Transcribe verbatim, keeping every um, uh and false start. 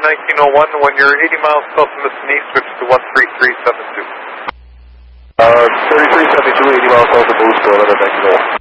nineteen oh one. When you're eighty miles south of Mississauga, switch to one three three seven two. Uh, thirty-three seventy-two, eighty miles south of Moose, go another nineteen oh one.